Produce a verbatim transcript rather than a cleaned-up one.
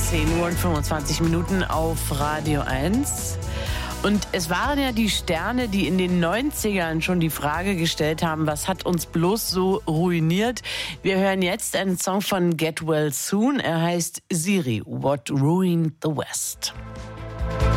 zehn Uhr und fünfundzwanzig Minuten auf Radio eins. Und es waren ja die Sterne, die in den neunzigern schon die Frage gestellt haben, was hat uns bloß so ruiniert? Wir hören jetzt einen Song von Get Well Soon. Er heißt Siri, What Ruined the West.